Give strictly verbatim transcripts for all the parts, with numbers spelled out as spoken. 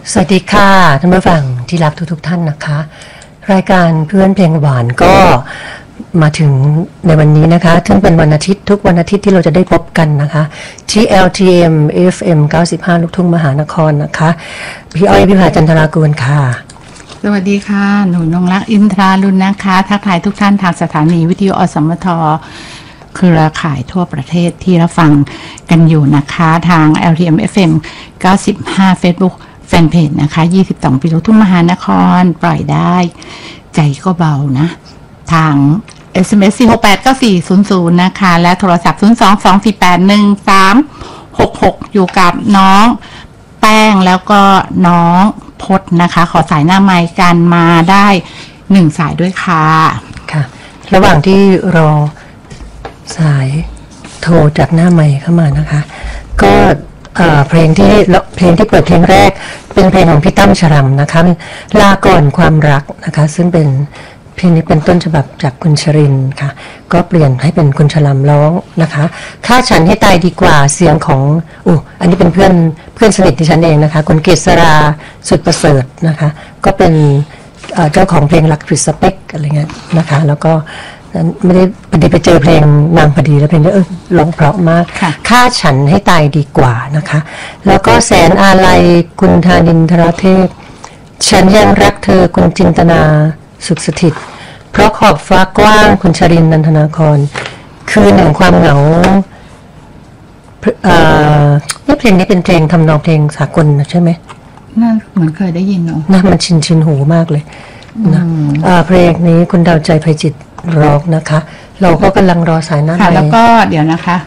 สวัสดีค่ะท่านผู้ฟังที่รักทุกๆท่านนะคะรายการเพื่อนเพลงหวานก็มาถึงในวันนี้นะคะซึ่งเป็นวันอาทิตย์ทุกวันอาทิตย์ที่เราจะได้พบกันนะคะที่ แอล ที เอ็ม เอฟ เอ็ม เก้าสิบห้า ลูกทุ่งมหานครนะคะพี่อ้อยพิภาจันทรากูลค่ะสวัสดีค่ะหนูนงรักอินทราลุนนะคะทักทายทุกท่านทางสถานีวิทยุอสมทเครือข่ายทั่วประเทศที่รับฟังกันอยู่นะคะทาง แอล ที เอ็ม เอฟ เอ็ม เก้าสิบห้า Facebook แฟนเพจนะคะยี่สิบสองปีลูกทุ่งมหานครปล่อยได้ใจก็เบานะทาง เอส เอ็ม เอส สี่ หก แปด เก้า สี่ ศูนย์ ศูนย์นะคะและโทรศัพท์ศูนย์ สอง สอง สี่ แปด หนึ่ง สาม หก หกอยู่กับน้องแป้งแล้วก็น้องพดนะคะขอสายหน้าไมค์กันมาได้หนึ่งสายด้วยค่ะค่ะระหว่างที่รอสายโทรจากหน้าไมค์เข้ามานะคะก็เพลงที่เพลงที่เปิดเพลงแรกเป็นเพลงของพี่ตั้มชรัมนะคะลาก่อนความรักนะคะซึ่งเป็นเพลงนี้เป็นต้นฉบับจากคุณชรินค่ะก็เปลี่ยนให้เป็นคุณชรัมร้องนะคะฆ่าฉันให้ตายดีกว่าเสียงของอู้อันนี้เป็นเพื่อนเพื่อนสนิทที่ฉันเองนะคะคุณเกษราสุดประเสริฐนะคะก็เป็นเจ้าของเพลงรักผิดสเปคอะไรเงี้ยนะคะแล้วก็ไม่ได้พอดีไปเจอเพลงนางพอดีแล้วเพลงนี้เออร้องเพราะมากฆ่าฉันให้ตายดีกว่านะคะแล้วก็แสนอาลัยคุณธานินทรเทพฉันยังรักเธอคุณจินตนาสุขสถิตเพราะขอบฟ้ากว้างคุณชรินทร์นันทนาครคือหนึ่งความเหงาเอ่อนี่เพลงนี้เป็นเพลงทำนองเพลงสากลใช่ไหมน่าเหมือนเคยได้ยินเนาะน่ามันชินชินหูมากเลยนะเพลงนี้คุณดาวใจไพจิตรร้องนะคะเราก็กำลังรอสายหน้าไมค์แล้วก็เดี๋ยวนะคะ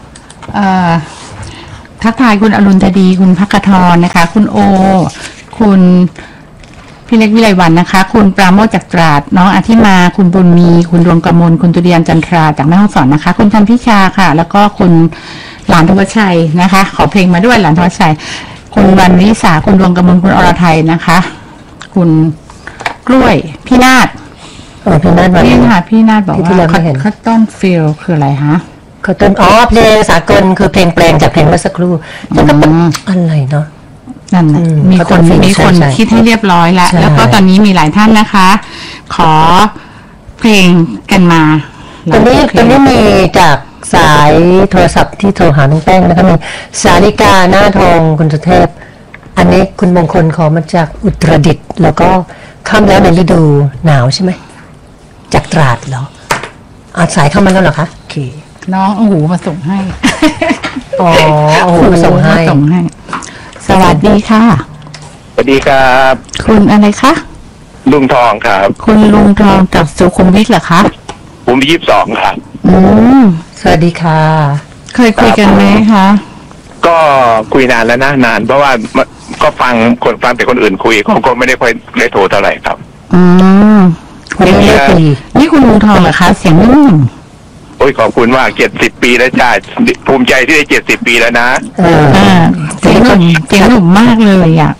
ทักทายคุณอรุณธดีคุณภักทรนะคะคุณโอคุณพี่เล็กวิไลวรรณนะคะคุณปราโมชจากตราดน้องอาทิมาคุณบุญมีคุณดวงกมลคุณตุเรียนจันทราจากแม่ฮ่องสอนนะคะคุณธันพิชาค่ะแล้วก็คุณหลานธวัชชัยนะคะขอเพลงมาด้วยหลานธวัชชัยคุณวันนิสาคุณดวงกมลคุณอรไทยนะคะคุณกล้วยพี่นาฏพี่นาฏพี่ค่ะพี่นาฏบอกว่าคัตตอนฟิลคืออะไรฮะคัตตอนอ๋อเพลงสากลคือเพลงแปลงจากเพลงเมื่อสักครู่แล้วก็อะไรเนาะนั่นนะมีคนมีคนคิดให้เรียบร้อยแล้วแล้วก็ตอนนี้มีหลายท่านนะคะขอเพลงกันมาตอนนี้ตอนนี้มีจากสายโทรศัพท์ที่โทรหาน้องแป้งนะคะมีสาริกาหน้าทองคุณสุเทพอันนี้คุณมงคลขอมาจากอุตรดิตถ์แล้วก็ค่ำแล้วในฤดูหนาวใช่ไหมจากตราดเหรออาสายเข้ามาแล้วเหรอคะโอเคน้องหูมาส่งให้อ๋อหูมาส่งให้สวัสดีค่ะสวัสดีครับคุณอะไรคะลุงทองครับคุณลุงทองจากสุขุมวิทเหรอคะผมยี่สิบสองครับอืมสวัสดีค่ะเคยคุยกันไหมคะก็คุยนานแล้วนะนานเพราะว่าก็ฟังคนฟังแต่คนอื่นคุยผมก็ไม่ได้ค่อยได้โทรเท่าไหร่ครับอืมนี่นี่คุณลุงทองเหรอคะเสียงนุ่มโอ้ยขอบคุณมากเจ็ดสิบปีแล้วจ้าภูมิใจที่ได้เจ็ดสิบปีแล้วนะเออเสียงหนุ่มเสียงหนุ่มมากเลยอ่ะ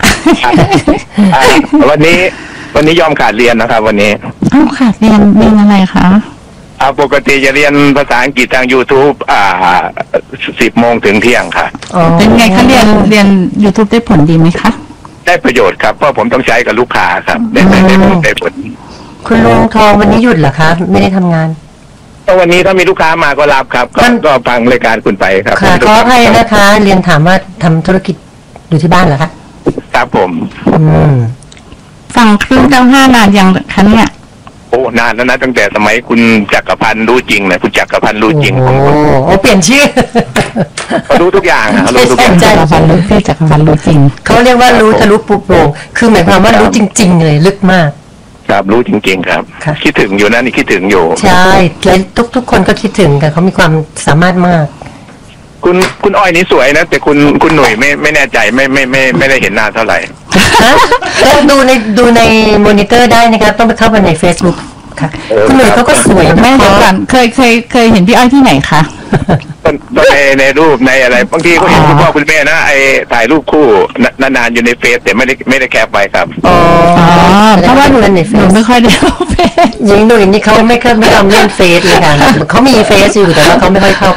วันนี้วันนี้ยอมขาดเรียนนะครับวันนี้อ้าวขาดเรียนเรียนอะไรคะอ่าปกติจะเรียนภาษาอังกฤษทาง YouTube อ่าสิบโมงถึงเที่ยงค่ะเป็นไงคะเรียนเรียน YouTube ได้ผลดีไหมคะได้ประโยชน์ครับเพราะผมต้องใช้กับลูกค้าครับได้ได้ได้ได้ผลคุณลุงทองวันนี้หยุดเหรอคะไม่ได้ทำงานวันนี้ถ้ามีลูกค้ามาก็รับครับก็ฟังรายการคุณไปครับค่ะขออภัยนะคะเรียนถามว่าทำธุรกิจอยู่ที่บ้านเหรอคะครับผมฟังคลื่นเก้าห้านานยังคะเนี่ยโอ้นานแล้วนะตั้งแต่สมัยคุณจักรพันธ์รู้จริงนะคุณจักรพันธ์รู้จริงผมโอ้เปลี่ยนชื่อเขารู้ทุกอย่างนะรู้ทุกอย่างจักรพันธ์รู้พี่จักรพันธ์รู้จริงเขาเรียกว่ารู้ทะลุปุโปร่งคือหมายความว่ารู้จริงๆเลยลึกมากครับรู้จริงๆครับคิดถึงอยู่นะนี่คิดถึงอยู่ใช่แล้วทุกทุกคนก็คิดถึงแต่เขามีความสามารถมากคุณคุณอ้อยนี่สวยนะแต่คุณคุณหนุ่ยไม่ไม่แน่ใจไม่ไม่ไม่ไม่ได้เห็นหน้าเท่าไหร่ก็ดูในดูในมอนิเตอร์ได้นะครับต้องไปเข้าไปใน Facebook ค่ะคุณหนุ่ยเขาก็สวยแม่เดียวกันเคยเคยเคยเห็นพี่อ้อยที่ไหนคะในในรูปในอะไรบางทีก็เห็นคุณพ่อคุณแม่นะไอถ่ายรูปคู่นานๆอยู่ในเฟซแต่ไม่ได้ไม่ได้แคปไปครับอ๋อเพราะว่าหนูในเฟซไม่ค่อยได้เฟซยิงหนุ่ยนี่เขาไม่เคยไม่ทำเล่นเฟซเลยค่ะเขามีเฟซอยู่แต่ว่าเขาไม่ค่อยเข้าไป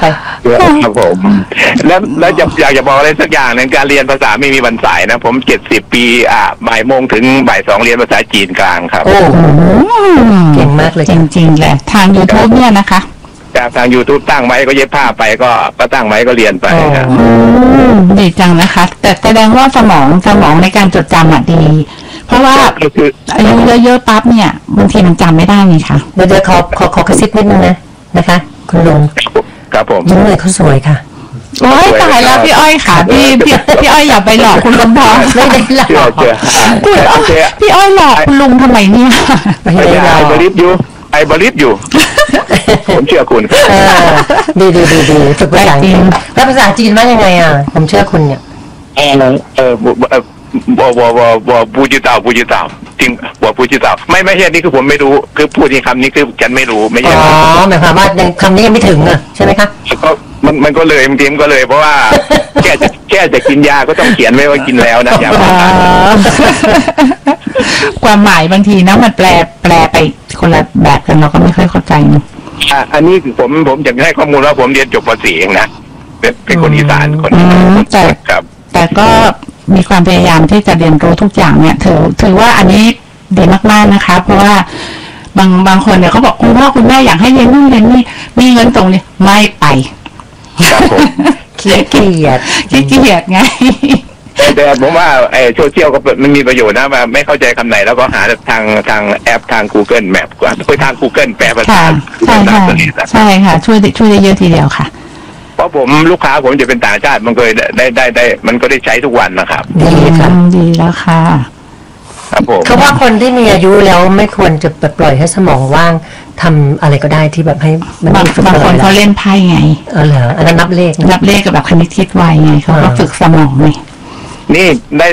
ครับผมแล้วแล้วจะอยากจะบอกอะไรสักอย่างหนึ่งการเรียนภาษาไม่มีวันสายนะผมเจ็ดสิบปีอ่าบ่ายโมงถึงบ่ายสองเรียนภาษาจีนกลางครับโอ้โห เก่งมากเลยจริงๆแหละทาง YouTube เนี่ยนะคะจากทาง YouTube ตั้งไว้ก็เย็บผ้าไปก็ก็ตั้งไว้ก็เรียนไปครับอืมดีจังนะคะ แต่แสดงว่าสมองสมองในการจดจำอ่ะดี เพราะว่าก็คืออายุเยอะๆปั๊บเนี่ยบางทีมันจำไม่ได้ไงคะเดี๋ยวเดี๋ยวขอขอขอกระซิบนิดนึงนะนะคะ คุณลุงครับผมยิ้มเลยเขาสวยค่ะโอ้ยตายแล้วพี่อ้อยค่ะพี่พี่พี่อ้อยอย่าไปหลอกคุณลุงทองไม่ได้หรเชื่ออกเชื่อคุณอ้อยเชื่อพี่อ้อยหลอกคุณลุงทำไมเนี่ยไม่ไอ้ได้หรอไอ้กบริษอยู่ไอ้บริษอยู่ ผมเชื่อคุณเออดีดีดีดีฝึกภาษาจีนแล้วภาษาจีนว่ายังไงอ่ะ ผมเชื่อคุณเนี่ยเออเออบ่บ่บ่บ่บ่บ่บูจิตาบูจิตาจริงบ่บูจิตาไม่ไม่ใช่นี่คือผมไม่รู้คือพูดในคำนี้คือฉันไม่รู้ไม่อ๋ใช่อหมายความว่ายังคำนี้ยังไม่ถึงอ่ะใช่ไหมคะก็มันมันก็เลยบางทีมันก็เลยเพราะว่า แค่จะแค่จะกินยาก็ต้องเขียนไว้ว่ากินแล้วนะอย่าอ๋อความหมายบางทีนะมันแปลแปลไปคนละแบบกันเราก็ไม่ค่อยเข้าใจเนอะอ่ะอันนี้คือผมผมจะให้ข้อมูลว่าผมเรียนจบป .สี่ เองนะเป็นเป็นคนอีสานคนอืมแต่ครับแต่ก็มีความพยายามที่จะเรียนรู้ทุกอย่างเนี่ยถือถือว่าอันนี้ดีมากๆนะคะ เพราะว่าบางบางคนเนี่ยเขาบอกคุณพ่อคุณแม่อยากให้เรียนนู่นเรียนนี่มีเงินตรงนี้ไม่ไปครับผมขี้เกียจขี้เกียจไงแต่ผมว่าไอ้โซเชียลก็มันมีประโยชน์นะว่าไม่เข้าใจคำไหนแล้วก็หาทางทางแอปทาง Google Map กว่าไปทาง Google แปลภาษาค่ะใช่ค่ะใช่ค่ะ ช่วยช่วยได้เยอะทีเดียวค่ะเพราะผมลูกค้าผมจะเป็นต่างชาติมันก็ได้ได้ได้ได้มันก็ได้ใช้ทุกวันนะครับดีค่ะอืมดีแล้วค่ะครับผมเขาว่าคนที่มีอายุแล้วไม่ควรจะปล่อยให้สมองว่างทำอะไรก็ได้ที่แบบให้มันบางมีฝึกบางอะคไรนเขาละเล่นไพ่ไงเออเหรออันนั้นนับเลขนะนับเลขกับแบบคณิตคิดไวไงเขาก็อ่าฝึกสมองไงนี่ได้